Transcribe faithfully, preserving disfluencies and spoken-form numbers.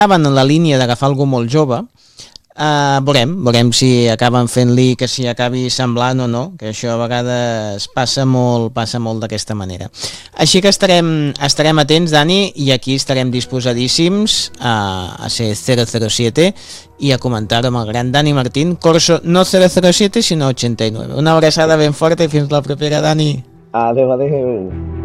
estaven en la línia d'agafar algú molt jove, uh, veurem, veurem si acaben fent-li que si acabi semblant o no, que això a vegades passa molt, passa molt d'aquesta manera. Així que estarem, estarem atents, Dani, i aquí estarem disposadíssims a, a ser cero cero siete i a comentar-ho amb el gran Dani Martín, corso no cero cero siete, sinó ochenta y nueve. Una abraçada ben forta i fins la propera, Dani. Adéu, adéu.